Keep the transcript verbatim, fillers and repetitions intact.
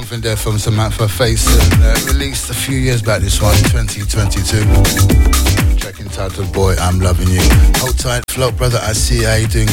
Something there from Samantha Faison, uh, released a few years back, this one, twenty twenty-two. Track entitled Boy, I'm Loving You. Hold tight, Float Brother, I see how you doing.